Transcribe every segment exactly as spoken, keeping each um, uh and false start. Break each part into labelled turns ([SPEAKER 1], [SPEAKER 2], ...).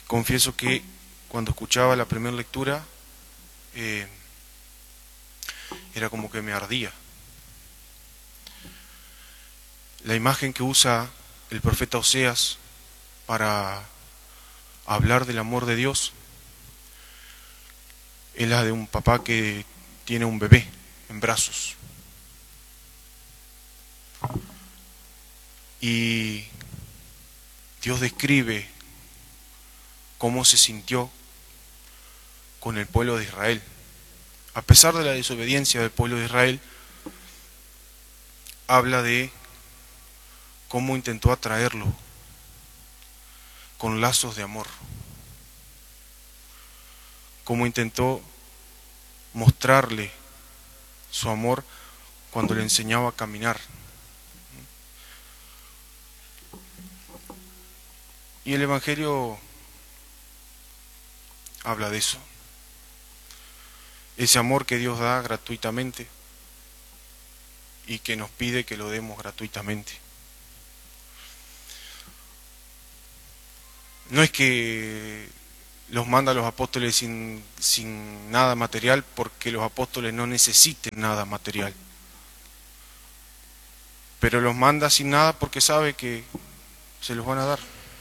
[SPEAKER 1] confieso que cuando escuchaba la primera lectura, eh, era como que me ardía. La imagen que usa el profeta Oseas para hablar del amor de Dios es la de un papá que tiene un bebé en brazos. Y Dios describe cómo se sintió con el pueblo de Israel. A pesar de la desobediencia del pueblo de Israel, habla de cómo intentó atraerlo con lazos de amor, cómo intentó mostrarle su amor cuando le enseñaba a caminar. Y el Evangelio habla de eso, ese amor que Dios da gratuitamente y que nos pide que lo demos gratuitamente. No es que los manda a los apóstoles sin, sin nada material, porque los apóstoles no necesiten nada material, pero los manda sin nada porque sabe que se los van a dar.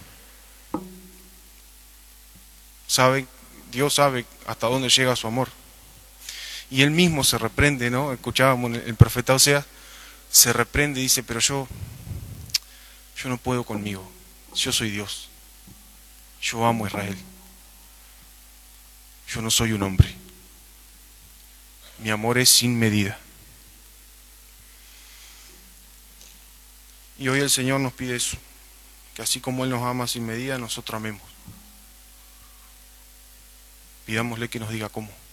[SPEAKER 1] Sabe, Dios sabe hasta dónde llega su amor. Y él mismo se reprende, ¿no? Escuchábamos el profeta Oseas, se reprende y dice, pero yo, yo no puedo conmigo, yo soy Dios, yo amo a Israel, yo no soy un hombre, mi amor es sin medida. Y hoy el Señor nos pide eso, que así como Él nos ama sin medida, nosotros amemos. Pidámosle que nos diga cómo.